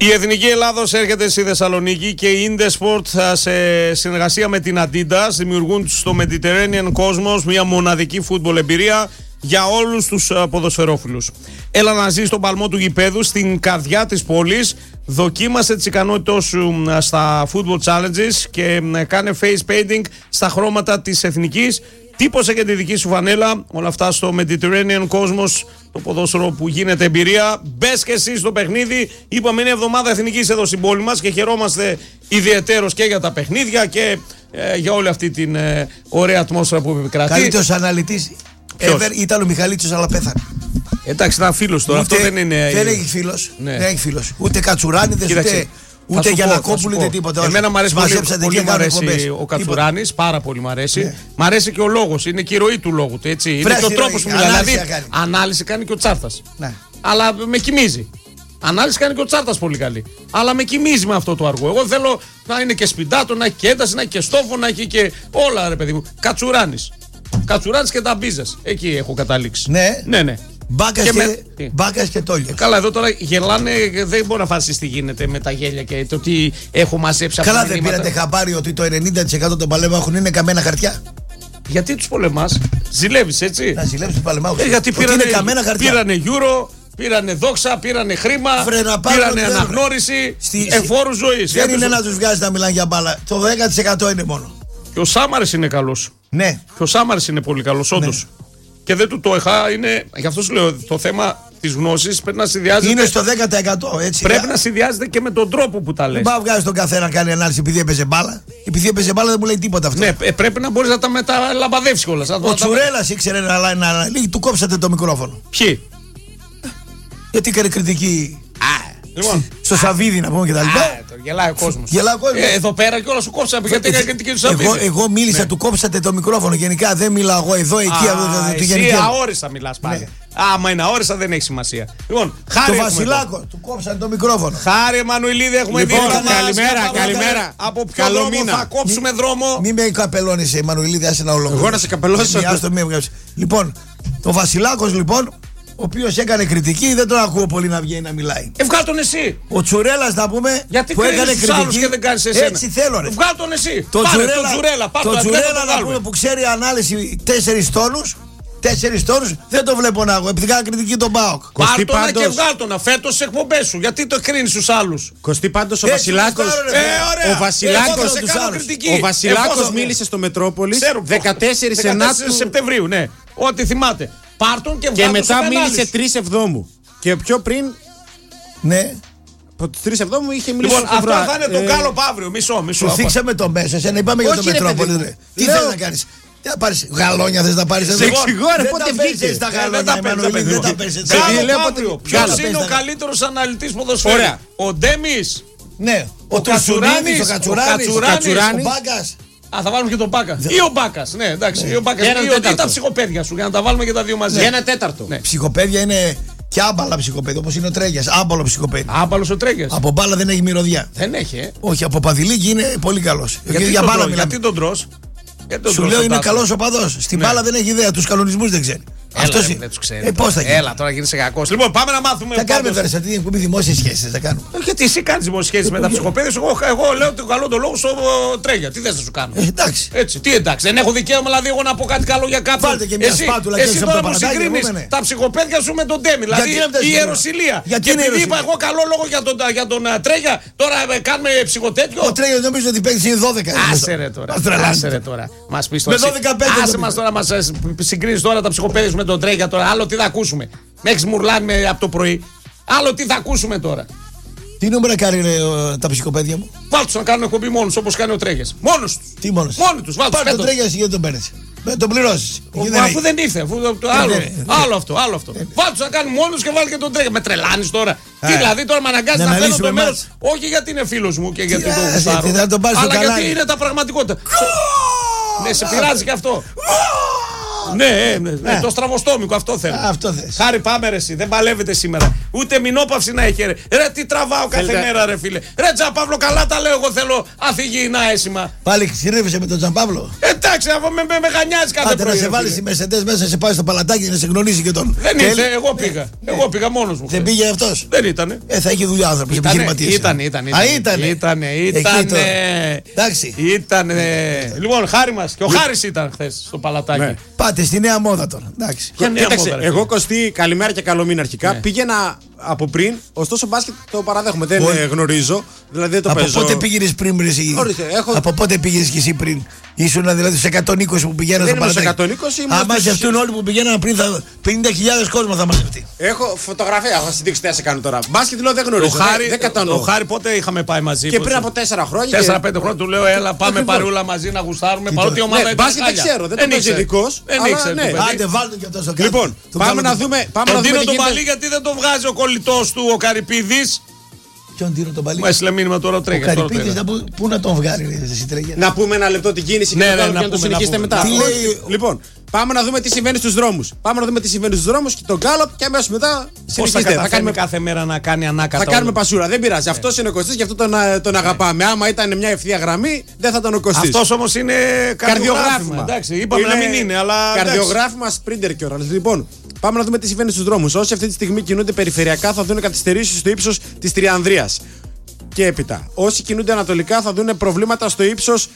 Η Εθνική Ελλάδος έρχεται στη Θεσσαλονίκη και η Indesport σε συνεργασία με την Adidas δημιουργούν στο Mediterranean Cosmos μια μοναδική φούτμπολ εμπειρία για όλους τους ποδοσφαιρόφιλους. Έλα να ζεις στον παλμό του γηπέδου στην καρδιά της πόλης, δοκίμασε τις ικανότητες σου στα Football Challenges και κάνε face painting στα χρώματα της εθνικής. Τύπωσε και τη δική σου φανέλα, όλα αυτά στο Mediterranean Cosmos, το ποδόσφαιρο που γίνεται εμπειρία. Μπες και εσύ στο παιχνίδι. Είπαμε είναι εβδομάδα εθνικής εδώ στην πόλη μας και χαιρόμαστε ιδιαιτέρως και για τα παιχνίδια και για όλη αυτή την ωραία ατμόσφαιρα που επικρατεί. Καλύτερος αναλυτής ήταν ο Μιχαλίτσος, αλλά πέθανε. Εντάξει, ήταν φίλος τώρα. Αυτό δεν είναι. Δεν έχει φίλος. Ναι. Δεν έχει φίλος. Ούτε Κατσουράνιδες, ούτε Γιαννακόπουλου, ούτε τίποτα. Εμένα μου αρέσει πολύ μου αρέσει ο Κατσουράνης, πάρα πολύ μου αρέσει. Ναι. Μ' αρέσει και ο λόγος, είναι και η ροή του λόγου του. Έτσι. Είναι και ο τρόπος που μιλάει. Δηλαδή, ανάλυση κάνει και ο Τσάρτας. Ναι. Αλλά με κοιμίζει. Ανάλυση κάνει και ο Τσάρτας πολύ καλή. Αλλά με κοιμίζει με αυτό το αργό. Εγώ θέλω να είναι και σπιντάτο, να έχει και ένταση, να έχει και στόφο, να έχει και όλα, ρε παιδί μου. Κατσουράνης. Κατσουράνης και ταμπίζες. Εκεί έχω καταλήξει. Ναι. Μπάκας και Τόλια. Καλά, εδώ τώρα γελάνε, δεν μπορώ να φάσεις τι γίνεται με τα γέλια και το τι έχω μαζέψει από τα Καλά, δεν πήρατε χαμπάρι ότι το 90% των παλέμαχων είναι καμένα χαρτιά? Γιατί τους πολεμάς, ζηλεύεις έτσι? Να ζηλεύεις τους παλεμάχους. Γιατί πήρανε Euro, πήρανε δόξα, πήρανε χρήμα, πήρανε αναγνώριση, εφόρους ζωής. Δεν είναι να τους βγάζει να μιλάνε για μπάλα. Το 10% είναι μόνο. Και ο Σάμαρης είναι καλός. Ναι. Και ο Σάμαρης είναι πολύ καλός, όντως. Ναι. Και δεν του το είχα, είναι. Γι' αυτό σου λέω, το θέμα της γνώσης πρέπει να συνδυάζεται. Είναι στο 10%. Έτσι. Πρέπει να συνδυάζεται και με τον τρόπο που τα λες. Δεν πάω βγάζει τον καθένα να κάνει ανάλυση επειδή έπαιζε μπάλα. Επειδή έπαιζε μπάλα δεν μου λέει τίποτα αυτό. Ναι, πρέπει να μπορείς να τα μεταλαμπαδεύσεις κιόλας. Ο Τσουρέλας ήξερε να λέει, του κόψατε το μικρόφωνο. Ποιοι? Γιατί έκανε κριτική. Λοιπόν, στο Σαββίδι να πούμε και τα λοιπά. Γελάει ο κόσμος. Εδώ πέρα κιόλας σου κόψαμε. Γιατί έκανε κριτική του Σαββίδι. Εγώ μίλησα, του κόψατε το μικρόφωνο. Γενικά δεν μιλάω εγώ εδώ, εκεί. Εσύ αόριστα μιλάς πάλι. Άμα είναι αόριστα δεν έχει σημασία. Λοιπόν, χάρη. Το Βασιλάκο, του κόψανε το μικρόφωνο. Χάρη Εμμανουηλίδη, έχουμε δει. Καλημέρα. Από ποιο δρόμο θα κόψουμε δρόμο? Μην με καπελώνεις, Εμμανουηλίδη, άσε να ολοκληρώσει. Εγώ να σε καπελώσω. Λοιπόν, το Βασιλάκος λοιπόν, ο οποίος έκανε κριτική, δεν τον ακούω πολύ να βγαίνει να μιλάει. Βγάλ' τον εσύ. Ο Τσουρέλας να πούμε. Γιατί που έκανε κριτική και δεν κάνεις εσένα? Έτσι θέλω, ρε. Βγάλ' τον εσύ. Το Τσουρέλα να πούμε που ξέρει ανάλυση 4 τόνους. 4 τόνους δεν το βλέπω να έχω. Επειδή κάνω κριτική τον ΠΑΟΚ. Πάρτονα και βγάλτονα φέτος στις εκπομπές σου. Γιατί το κρίνεις τους άλλους? Κωστή, πάντως ο Βασιλάκος. Ο Βασιλάκος μίλησε στο Μετρόπολης 14 Σεπτεμβρίου. Ναι, ό,τι θυμάται. Πάρτον και βγάλτον. Και μετά μίλησε 3 Εβδόμου. Και πιο πριν. Ναι. Από τις 3 Εβδόμου είχε μιλήσει. Λοιπόν, αυτό θα είναι το κάλο Παύριο. Μισό. Σου θίξαμε το μέσο. Εσένα είπαμε για το Μετρόπολη. Τι θες να κάνεις? Τι θα πάρεις? Γαλόνια θες να πάρεις? Σε εξηγώ ρε, πότε βγήκες? Τα γαλόνια, Εμμανουηλίδη, δεν τα παίρνεις. Ποιος είναι ο καλύτερος αναλυτής ποδοσφαίρου? Ο Ντέμις. Ναι. Ο Κατσουράνης. Ο Μπάκας. Θα βάλουμε και τον Μπάκα. Ή ο Μπάκας. Ναι, εντάξει. Ή ο Μπάκας. Ή τα ψυχοπαίδια σου για να τα βάλουμε και τα δύο μαζί. Για 1/4. Ψυχοπαίδια είναι και άμπαλα ψυχοπαίδια, όπως είναι ο Τρέγιας. Άμπαλο ψυχοπαίδι. Άμπαλος ο Τρέγιας. Από μπάλα δεν έχει μυρωδιά. Δεν έχει, Όχι, από παδιλίκι είναι πολύ καλός. Γιατί τον τρως? Σου λέω είναι καλός οπαδός. Στην μπάλα δεν έχει ιδέα, τους κανονισμούς δεν ξέρει. Αυτός δεν τους ξέρει. Πώς θα γίνει? Έλα τώρα γίνεσαι κακός. Λοιπόν, πάμε να μάθουμε. Θα κάνουμε τώρα σε αυτή την εκπομπή δημόσιες σχέσεις. Θα κάνουμε. Γιατί εσύ κάνεις δημόσιες σχέσεις με τα ψυχοπαίδια. Εγώ λέω το καλό το λόγο στο Τρέγια. Τι θες να σου κάνω? Εντάξει. Έτσι, τι εντάξει. Δεν έχω δικαίωμα δηλαδή εγώ να πω κάτι καλό για κάποιον. Βάλτε και μια σπάτουλα και εσύ τώρα μου συγκρίνεις τα ψυχοπαίδια σου με τον Ντέμι. Δηλαδή η ιεροσυλία. Και επειδή είπα εγώ καλό λόγο για τον Τρέγια, τώρα κάνουμε ψυχοτέτιο. Ο Τρέγια νομίζω ότι παίζει 12. Άσε ρε τώρα. Μας πεις τώρα. Άσε μας τώρα, μας συγκρίνεις τώρα τα ψυχοπαίδια σου με τον Τρέγια τώρα. Άλλο τι θα ακούσουμε. Με έχεις μουρλάνει από το πρωί. Άλλο τι θα ακούσουμε τώρα. Τι νούμερα κάνει τα ψυχοπαίδια μου? Βάλ' τους να κάνουν εκπομπή μόνος όπως κάνει ο Τρέγιας. Μόνος τους. Τι μόνος? Μόνοι τους. Πάρε τον Τρέγια γιατί τον παίρνεις. Τον πληρώσεις. Αφού δεν ήρθε. Άλλο αυτό. Βάλ' τους να κάνουν μόνος και βάλει και τον Τρέγια. Με τρελάνεις τώρα. Τι δηλαδή τώρα με αναγκάζει να φέρω το μέρος. Όχι γιατί είναι φίλος μου και γιατί το γουστάρω. Αλλά γιατί είναι τα πραγματικότητα. Ναι, σε πειράζει και αυτό. Ναι, το στραβοστόμικο, αυτό θέλω. Αυτό θες. Χάρη, πάμε ρε εσύ, δεν παλεύετε σήμερα. Ούτε μηνόπαυση να έχει ρε. Ρε, τι τραβάω κάθε μέρα, ρε φίλε. Ρε, Τζαμπάβλο, καλά τα λέω. Εγώ θέλω αφηγήνα αίσθημα. Πάλι ξηρεύεσαι με τον Τζαμπάβλο. Εντάξει, αφού με γανιάζει κάθε πρωί. Να σε βάλει στη Μερσεντές μέσα, σε πάει στο παλατάκι να σε γνωρίσει και τον. Δεν ήρθε, εγώ πήγα. Εγώ πήγα μόνος μου. Δεν πήγε αυτός. Δεν ήτανε. Θα έχει δουλειά άνθρωπος. Ήτανε. Λοιπόν, Χάρη μας. Και ο Χάρης ήταν χθες στο παλατάκι. Πάτε στη νέα μόδα τώρα. Κοίταξε, εγώ Κωστή, καλημέρα και καλό μήνα αρχικά. Πήγαινα από πριν, ωστόσο μπάσκετ το παραδέχομαι. Δεν γνωρίζω. Δηλαδή δεν το παίζω. Από πότε πήγαινες πριν, εσύ? Από πότε πήγαινες και εσύ πριν? Ήσουν δηλαδή στους 120 που πηγαίνανε στο παλατάκι. Δεν ήμουν στους 120. Αν μαζευτούν όλοι που πηγαίνανε πριν, 50.000 κόσμο θα μαζευτεί. Έχω φωτογραφία, θα σας δείξω τι θα σε κάνω τώρα. Μπάσκετ λέω δεν γνωρίζω. Ο Χάρη πότε είχαμε πάει μαζί? Και πριν από 4 χρόνια. 4-5 χρόνια του λέω έλα πάμε παρούλα μαζί να γουστάρουμε. Παρότι η ομάδα ήταν. Μπάσκετ δεν ξέρω, δεν το ειδικός. Δεν ήξερε. Άντε βάλτε και αυτό στο κάτω. Λοιπόν, πάμε να δούμε. Τον δίνω τον παλί γιατί δεν τον βγάζει ο κολλητός του ο Καρυπίδης. Ποιον τύρω τον παλί? Μου έστειλε μήνυμα τώρα ο Τρέγιας. Ο Καρυπίδης πού να τον βγάλει, εσύ Τρέγια? Να πούμε ένα λεπτό την κίνηση και να το συνεχίσετε μετά. Λοιπόν, πάμε να δούμε τι συμβαίνει στους δρόμους. Πάμε να δούμε τι συμβαίνει στους δρόμους και τον Γκάλοπ και αμέσως μετά συνεχίζετε. Θα κάνουμε κάθε μέρα να κάνει ανάκατα. Θα κάνουμε πασούρα, δεν πειράζει. Αυτός είναι ο Κωστής και αυτό τον αγαπάμε. Άμα ήταν μια ευθεία γραμμή, δεν θα ήταν ο Κωστής. Αυτός όμως είναι καρδιογράφημα. Εντάξει, είπαμε να μην είναι, αλλά. Καρδιογράφημα σπρίντερ κιόλας. Λοιπόν, πάμε να δούμε τι συμβαίνει στους δρόμους. Όσοι αυτή τη στιγμή κινούνται περιφερειακά θα δουν καθυστερήσεις στο ύψος της Τριανδρίας. Και έπειτα, όσοι κινούνται ανατολικά θα δουν προβλήματα στο ύψος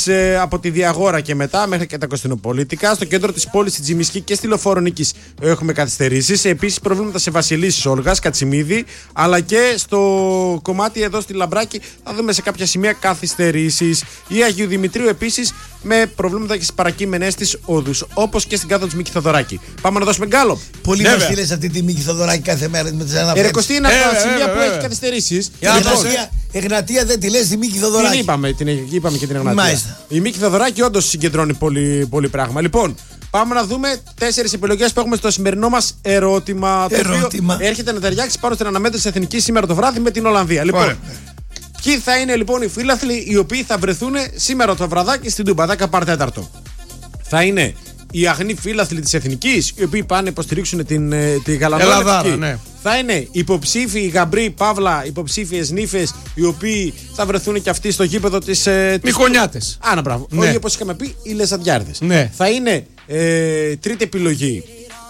από τη Διαγόρα και μετά μέχρι και τα Κωνσταντινοπολιτικά. Στο κέντρο της πόλης, στη Τζιμισκή και στη Λεωφόρο Νίκης έχουμε καθυστερήσεις. Επίσης, προβλήματα σε Βασιλίσσης, Όλγας, Κατσιμίδη, αλλά και στο κομμάτι εδώ στη Λαμπράκη θα δούμε σε κάποια σημεία καθυστερήσεις. Η Αγίου Δημητρίου επίσης με προβλήματα και στις παρακείμενες της όδους, όπως και στην κάτω της Μίκη Θοδωράκη. Πάμε να δώσουμε γκάλοπ. Πολύ μας στείλες αυτή τη Μίκη Θοδωράκη κάθε μέρα με τις αναφέρεις. Ερεκοστή είναι από τα σημεία που έχει καθυστερήσεις. Εγνατία δεν τη λες τη Μίκη Θοδωράκη. Την είπαμε και την Εγνατία. Μάλιστα. Η Μίκη Θοδωράκη όντως συγκεντρώνει πολύ πράγμα. Λοιπόν, πάμε να δούμε 4 επιλογές που έχουμε στο σημερινό μας ερώτημα. Το οποίο έρχεται να ταιριάξει πάνω στην αναμέτρηση εθνικής σήμερα το βράδυ με την Ολλανδία. Λοιπόν, ποιοι θα είναι λοιπόν οι φίλαθλοι οι οποίοι θα βρεθούν σήμερα το βραδάκι στην Τούμπα, 10 παρατέταρτο? Θα είναι οι αγνοί φίλαθλοι της Εθνικής, οι οποίοι πάνε να υποστηρίξουν τη Γαλανδόρα. Ναι. Θα είναι υποψήφιοι γαμπροί, παύλα, υποψήφιες νύφες, οι οποίοι θα βρεθούν και αυτοί στο γήπεδο της. Μικονιάτες. Άνα, μπράβο. Ναι. Όχι, όπως είχαμε πει, οι Λεσαντιάρδες. Ναι. Θα είναι τρίτη επιλογή.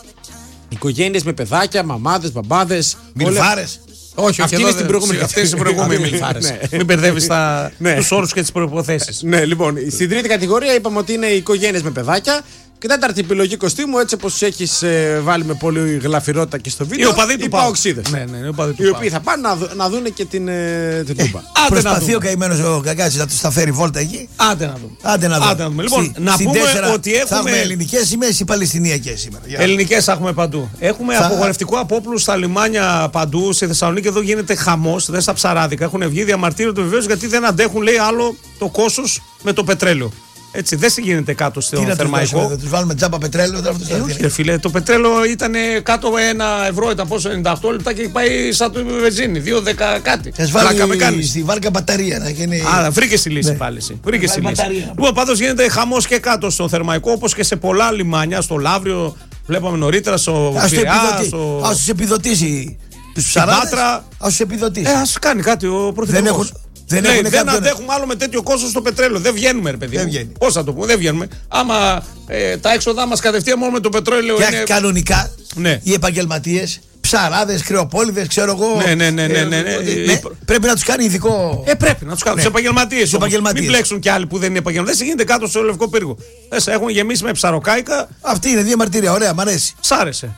Οικογένειες με παιδάκια, μαμάδες, μπαμπάδες. Μιλφάρες. Όχι, αυτή είναι στην προηγούμενη. Αυτές είναι οι προηγούμενοι μιλφάρες. Μην μπερδεύεις τους όρους και τις προϋποθέσεις. Ναι, λοιπόν, στην τρίτη κατηγορία είπαμε ότι είναι οι οικογένειες με παιδάκια. Και τέταρτη επιλογή κοστίμου, έτσι όπως έχεις βάλει με πολύ γλαφυρότητα και στο βίντεο. Οι οπαδοί του Παοξίδες. Οι οποίοι θα πάνε να δουν και την Τούμπα. Προσπαθεί ο καημένος ο Καγκάτσης να τους τα φέρει βόλτα εκεί. Άντε να δούμε. Λοιπόν, να πούμε ότι θα έχουμε ελληνικές σημαίες ή παλαιστινιακές σήμερα. Ελληνικές θα έχουμε παντού. Έχουμε απογορευτικό απόπλου στα λιμάνια παντού. Στη Θεσσαλονίκη εδώ γίνεται χαμός. Δεν στα ψαράδικα. Έχουν βγει, διαμαρτύρονται βεβαίως γιατί δεν αντέχουν, λέει, άλλο το κόστος με το πετρέλαιο. Έτσι, δεν συγκίνεται κάτω στο Θερμαϊκό. Θα τους βάλουμε τσάπα πετρέλαιο τώρα αυτούς. Όχι, φίλε, το πετρέλαιο ήταν κάτω 1 ευρώ, ήταν πόσο, 98 λεπτά και έχει πάει σαν το βενζίνη, 2,10 κάτι. Θα βάλει στη βάρκα μπαταρία να γίνει. Βρήκες τη λύση πάλι. Βρήκες τη λύση. Λοιπόν, πάντως γίνεται χαμός και κάτω στο Θερμαϊκό, όπως και σε πολλά λιμάνια, στο Λαύριο, βλέπαμε νωρίτερα, στο Πειραιά. Ας τους επιδοτήσει τους ψαράδες. Ας τους επιδοτήσει. Ας κάνει κάτι ο πρωθυπουργός. Δεν αντέχουμε άλλο με τέτοιο κόστος στο πετρέλαιο. Δεν βγαίνουμε, ρε παιδί. Πώς θα το πούμε, δεν βγαίνουμε. Άμα τα έξοδά μας κατευθείαν μόνο με το πετρέλαιο είναι. Κανονικά οι επαγγελματίες, ψαράδες, κρεοπόληδες, ξέρω εγώ. Ναι. Πρέπει να τους κάνει ειδικό. Πρέπει να τους κάνει. Τους επαγγελματίες. Μην μπλέξουν κι άλλοι που δεν είναι επαγγελματίες. Δεν γίνεται κάτω στο Λευκό Πύργο. Έχουν γεμίσει με ψαροκάικα. Αυτή είναι διαμαρτυρία. Ωραία, μ' αρέσει. Σ' άρεσε.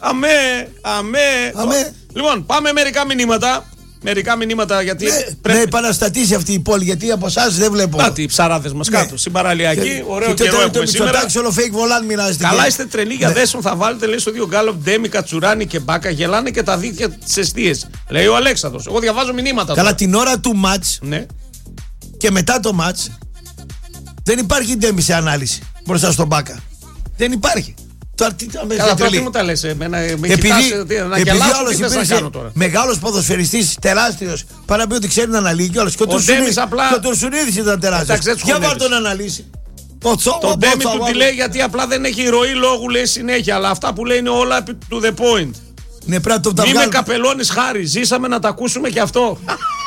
Αμέ. Λοιπόν, πάμε μερικά μηνύματα. Μερικά μηνύματα γιατί. Να επαναστατήσει αυτή η πόλη, γιατί από εσάς δεν βλέπω. Πάτε οι ψαράδες μας κάτω. Στην παραλιακή, ωραίο καιρό έχουμε σήμερα. Όλο fake volant μοιράζεται. Καλά, είστε τρελοί για δέσον. Θα βάλετε, λέει, στο 2 Γκάλοπ, Ντέμι, Κατσουράνη και Μπάκα. Γελάνε και τα δίχτυα τις εστίες. Λέει ο Αλέξανδρος. Εγώ διαβάζω μηνύματα. Καλά, την ώρα του μάτς και μετά το μάτς δεν υπάρχει Ντέμι σε ανάλυση μπροστά στον Μπάκα. Δεν υπάρχει. Καλά, τώρα τι μου τα λες εμένα, επειδή άλλος υπήρξε μεγάλος ποδοσφαιριστής, τεράστιος, παρά πει ότι ξέρει να αναλύει κιόλας. Και ο Τουρσουνίδης ήταν τεράστιος. Για βάλ' τον να αναλύσει. Τον Ντέμι του τη λέει γιατί απλά δεν έχει ροή λόγου, λέει συνέχεια. Αλλά αυτά που λέει είναι όλα to the point. Ναι, μη με καπελώνεις, Χάρη. Ζήσαμε να τα ακούσουμε και αυτό.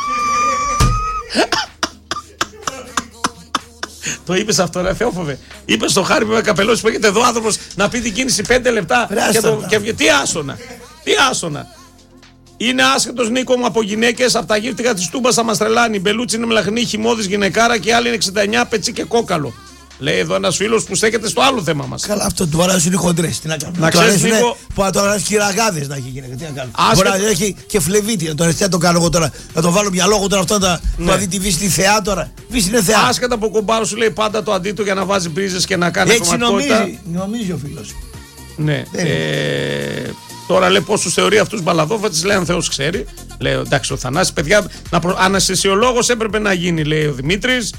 Το είπες αυτό, ρε Θεόφοβε. Είπες στο Χάρη που με καπελώσεις που έχετε εδώ άνθρωπος να πει την κίνηση 5 λεπτά. Τι άσονα. Τι άσονα. Είναι άσχετος, Νίκο μου, από γυναίκες. Από τα γύφτηκα της Τούμπας θα μας τρελάνει. Η Μπελούτσι είναι μελαχνή, χυμώδης γυναικάρα και άλλη είναι 69, πετσί και κόκαλο. Λέει εδώ ένας φίλος που στέκεται στο άλλο θέμα μας. Καλά, αυτό του αρέσουν οι χοντρές. Τι να κάνουμε. Να ξέρεις, Νίκο. Που να το αρέσει κυραγάδες να έχει γυναίκα. Τι να κάνουμε. Μπορεί να έχει και φλεβίτη. Να το αρέσει, το κάνω εγώ τώρα. Να το βάλω μια λόγο τώρα αυτό να δει τη Βύση στη θεά τώρα. Βύση είναι θεά. Άσχετα από κομπάρο σου λέει πάντα το αντίτο για να βάζει μπρίζες και να κάνει κομματικότητα. Έτσι νομίζει ο φίλος. Ναι. Τώρα λέει πόσους θεωρεί αυτούς μπαλαδόφατες, λέει αν Θεός ξέρει. Λέει εντάξει ο Θανάσης, παιδιά, αναισθησιολόγος έπρεπε να γίνει, λέει ο Δημήτρης.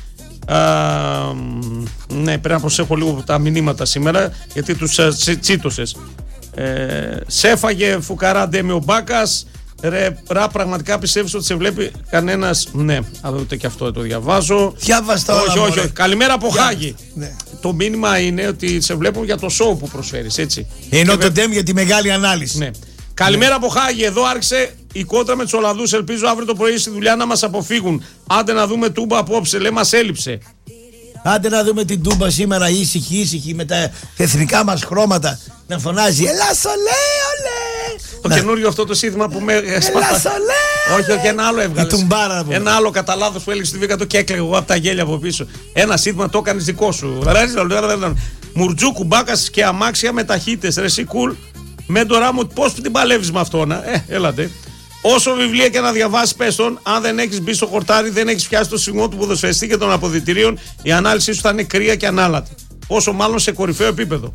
Ναι, πρέπει να προσέχω λίγο τα μηνύματα σήμερα γιατί τους τσίτωσες. Σέφαγε φουκαρά Ντέμι ο Μπάκας. Ρα, πραγματικά πιστεύεις ότι σε βλέπει κανένας? Ναι, ούτε και αυτό το διαβάζω. Διάβαστα όλα. Όχι. Καλημέρα από Χάγη. Ναι. Το μήνυμα είναι ότι σε βλέπουν για το show που προσφέρεις, έτσι. Ενώ το Ντέμι για τη μεγάλη ανάλυση. Ναι. Καλημέρα από Χάγη. Εδώ άρχισε η κόντρα με τους Ολλανδούς. Ελπίζω αύριο το πρωί στη δουλειά να μας αποφύγουν. Άντε να δούμε Τούμπα απόψε. Λέει μας έλειψε. Άντε να δούμε την Τούμπα σήμερα ήσυχη με τα εθνικά μας χρώματα να φωνάζει Ελά σολέ, ολέ. Το καινούριο αυτό το σύνθημα που με σπάτα. Όχι, ένα άλλο έβγαλες. Ένα άλλο κατά λάθος που έλεγε στη Βίκα το και έκλαιγε εγώ από τα γέλια από πίσω. Ένα σύνθημα το έκανες δικό σου. Μουρτζούκου, Μπάκας και αμάξια με ταχύτητες. Ρε εσύ κουλ. Μέντορά μου, πώς την παλεύεις με αυτόν, έλατε. Όσο βιβλία και να διαβάσεις, πες τον, αν δεν έχεις μπει στο χορτάρι, δεν έχεις πιάσει το σιγμό του ποδοσφαιριστή και των αποδυτηρίων, η ανάλυση σου θα είναι κρύα και ανάλατη. Όσο μάλλον σε κορυφαίο επίπεδο.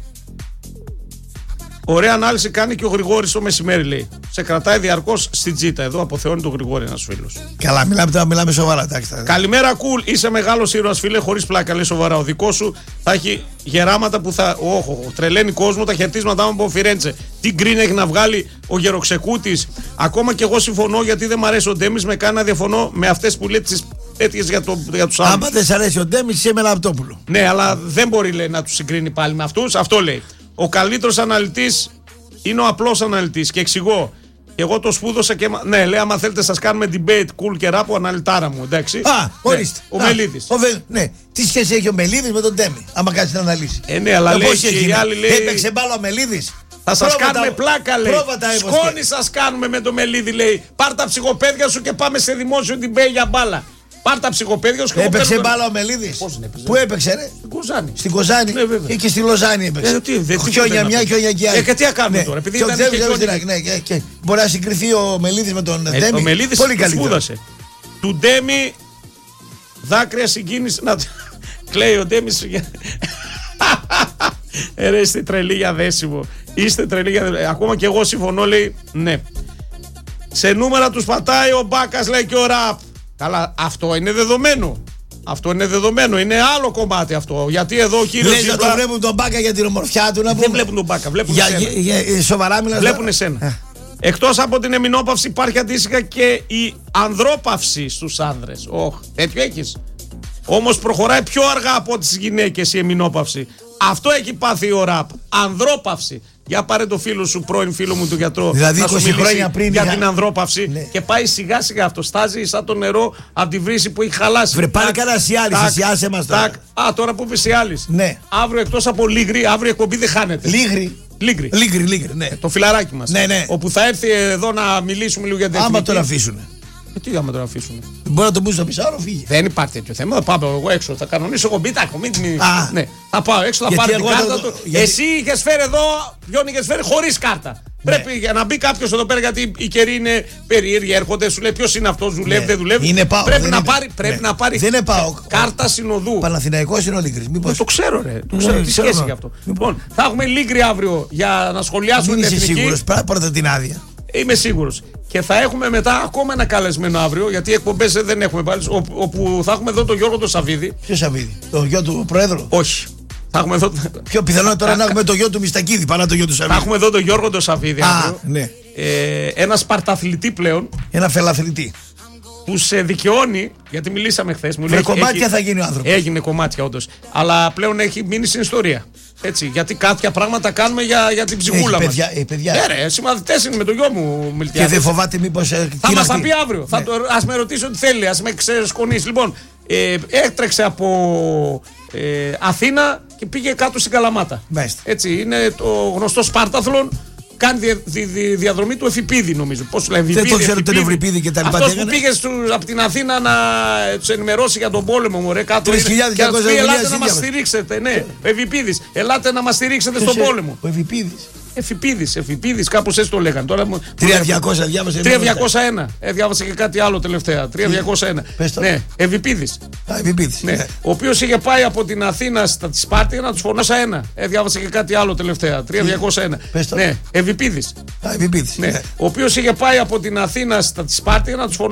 Ωραία ανάλυση κάνει και ο Γρηγόρης το μεσημέρι, λέει. Σε κρατάει διαρκώς στην τζίτα. Εδώ αποθεώνει τον Γρηγόρη ένας φίλος. Καλά, μιλάμε σοβαρά. Καλημέρα, κουλ. Είσαι μεγάλος ήρωας, φίλε, χωρίς πλάκα. Λέει σοβαρά. Ο δικός σου θα έχει γεράματα που θα. Τρελαίνει κόσμο, τα χαιρετίσματά μου από Φιρέντσε. Τι γκριν έχει να βγάλει ο Γεροξεκούτης. Ακόμα και εγώ συμφωνώ γιατί δεν μ' αρέσει ο Ντέμις. Με κάνει να διαφωνώ με αυτές που λέει τις τέτοιες για τους άλλους. Άμα δεν σ' αρέσει ο Ντέμις, είσαι με Λαπτόπουλο. Ναι, αλλά δεν μπορεί, λέει, να τους συγκρίνει πάλι με αυτούς. Αυτό λέει. Ο καλύτερος αναλυτής είναι ο απλός αναλυτής. Και εξηγώ. Εγώ το σπούδωσα και. Ναι, λέει, άμα θέλετε, σας κάνουμε debate, cool και ράπο, αναλυτάρα μου. Εντάξει. Ορίστε. Ναι, ο Μελίδης. Ναι. Τι σχέση έχει ο Μελίδης με τον Ντέμι, άμα κάτσει να αναλύσει. Ναι, αλλά λέει και οι άλλοι λέει. Έπαιξε μπάλα ο Μελίδης. Θα σας κάνουμε πλάκα, λέει. Σκόνη σας κάνουμε με το Μελίδη, λέει. Πάρ' τα ψυχοπαίδια σου και πάμε σε δημόσιο debate για μπάλα. Πάρ' τα ψυχοπαίδια σου. Έπαιξε μπάλα ο Μελίδης. Πού έπαιξε, ρε? Στην Κοζάνη. Ναι, και στη Λοζάνη έπαιξε. Χιόνια μια, χιόνια και άλλη. Και τι κάνουμε τώρα, επειδή ήταν και μπορεί να συγκριθεί ο Μελίδης με τον Ντέμι. Ο Μελίδης πολύ καλύτερα. Σπούδασε. Του Ντέμι δάκρυα συγκίνηση. Να κλαίει ο Ντέμις. Ρε, είστε τρελοί για δέσιμο. Είστε τρελοί για δέσιμο. Ακόμα και εγώ συμφωνώ, λέει, ναι. Σε νούμερα τους πατάει ο Μπάκας, λέει, και ο Ραπ. Καλά, αυτό είναι δεδομένο. Αυτό είναι δεδομένο. Είναι άλλο κομμάτι αυτό. Γιατί εδώ ο κύριος. Λες να το βλέπουν τον Μπάκα για την ομορφιά του, να πούμε. Δεν βλέπουν τον Μπάκα, βλέπουν εσένα. Σοβαρά μιλάς. Βλέπουν εσένα. Εκτός από την εμεινόπαυση υπάρχει αντίστοιχα και η ανδρόπαυση στους άνδρες. Τέτοιο έχεις. Όμως προχωράει πιο αργά από τις γυναίκες η εμεινόπαυση. Αυτό έχει πάθει ο Ραπ. Ανδρόπαυση. Για πάρε το φίλο σου, πρώην φίλο μου του γιατρό. Δηλαδή 20 χρόνια πριν για την ανδρόπαυση. Ναι. Και πάει σιγά σιγά αυτό. Στάζει σαν το νερό από τη βρύση που έχει χαλάσει. Βρε, πάλι κανένα Σιάλης. Σιάσε μας τώρα. Τώρα που είπε Σιάλης. Ναι. Αύριο εκτός από Λίγρη, αύριο εκπομπή δεν χάνεται. Λίγρη, ναι. Το φιλαράκι μας. Ναι. Όπου θα έρθει εδώ να μιλήσουμε λίγο για την εθνική. Άμα τον αφήσουνε. Τι άμα τον αφήσουν. Μπορεί να τον πούσει στο μισάωρο, φύγει. Δεν υπάρχει τέτοιο θέμα. Θα πάω εγώ έξω. Θα κανονίσω εγώ μπίτακο. Ναι. Θα πάω έξω, θα πάρω την κάρτα του. Εσύ είχες φέρει εδώ, ποιον είχες φέρει χωρίς κάρτα. Ναι. Πρέπει για να μπει κάποιος εδώ πέρα, γιατί οι καιροί είναι περίεργοι, έρχονται, σου λέει ποιος είναι αυτός, δουλεύει, δεν δουλεύει. Πρέπει να πάρει κάρτα συνοδού. Παναθηναϊκός είναι ο Λίγρης. Το ξέρω, ρε. Τι σχέση έχει αυτό. Λοιπόν, θα έχουμε Λίγρη αύριο για να σχολιάσουμε την εθνική. Είσαι σίγουρος, πρώτα την άδεια. Είμαι σίγουρος. Και θα έχουμε μετά ακόμα ένα καλεσμένο αύριο, γιατί εκπομπές δεν έχουμε πάλι. Όπου θα έχουμε εδώ τον Γιώργο τον Σαββίδη. Ποιο Σαββίδη, το γιο του Προέδρου? Όχι. Θα έχουμε εδώ. Πιο πιθανό τώρα να έχουμε το γιο του Μιστακίδη παρά το γιο του Σαββίδη. Θα έχουμε εδώ τον Γιώργο τον Σαββίδη αύριο. Ναι. Ένα σπαρταθλητή πλέον. Ένα φελαθλητή. που σε δικαιώνει, γιατί μιλήσαμε χθες. Με κομμάτια θα γίνει ο άνθρωπος. Έγινε κομμάτια όντως. Αλλά πλέον έχει μείνει στην ιστορία. Έτσι, γιατί κάποια πράγματα κάνουμε για την ψυχούλα μας. Παιδιά. Συμμαθητές είναι με το γιο μου, Μιλτιάδη. Και δεν φοβάται μήπως. Θα μας τα πει αύριο. Ναι. Ας με ρωτήσει ό,τι θέλει, ας με ξεσκονίσει. Λοιπόν, έτρεξε από Αθήνα και πήγε κάτω στην Καλαμάτα. Μάλιστα. Έτσι, είναι το γνωστό Σπάρταθλον. Κάνει τη διαδρομή του Εφιπίδη, νομίζω. Πώς λένε, δεν το ξέρω τον Ευρυπίδη και τα λοιπά. Αυτός που πήγε από την Αθήνα να τους ενημερώσει για τον πόλεμο, μωρέ, κάτω. 3.200 και να τους πει, ελάτε να μας στηρίξετε. Ναι, Εφιπίδης. Ελάτε να μας στηρίξετε στον πόλεμο. Ο Εφιπίδης. Εφιπίδης, κάπως έτσι το λέγανε. 3.200 διάβασε. 3.201. Διάβασε και κάτι άλλο τελευταία. 3.201. Ναι, Εφιπίδης. Ναι. Ο οποίος είχε πάει από την Αθήνα στα Σπάρτη να τους φωνώσει ένα. Διάβασε και κάτι άλλο τελευταία. 3.201. Ναι, Εφιπίδης. Ναι. Ο οποίος είχε πάει από την Αθήνα στα Σπάρτη να τους φωνώσει.